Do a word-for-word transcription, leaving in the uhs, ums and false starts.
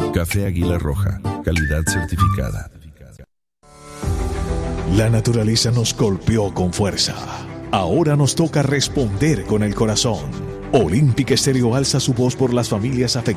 Café Águila Roja, calidad certificada. La naturaleza nos golpeó con fuerza. Ahora nos toca responder con el corazón. Olímpica Estéreo alza su voz por las familias afectadas